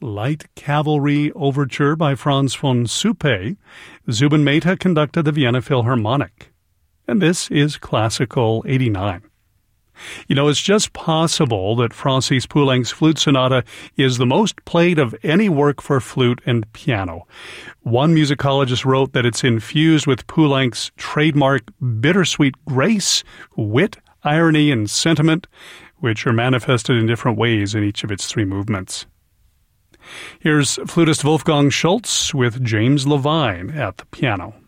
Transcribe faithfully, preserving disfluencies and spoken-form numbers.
Light Cavalry Overture by Franz von Suppé. Zubin Mehta conducted the Vienna Philharmonic. And this is Classical eighty-nine. You know, it's just possible that Francis Poulenc's Flute Sonata is the most played of any work for flute and piano. One musicologist wrote that it's infused with Poulenc's trademark bittersweet grace, wit, irony, and sentiment, which are manifested in different ways in each of its three movements. Here's flutist Wolfgang Schultz with James Levine at the piano.